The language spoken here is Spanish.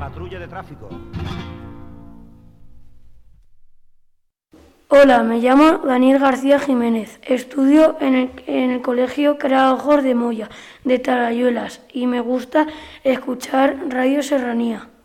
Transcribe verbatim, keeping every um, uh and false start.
Patrulla de tráfico. Hola, me llamo Daniel García Jiménez. Estudio en el, en el Colegio Carajos de Moya, de Talayuelas, y me gusta escuchar Radio Serranía.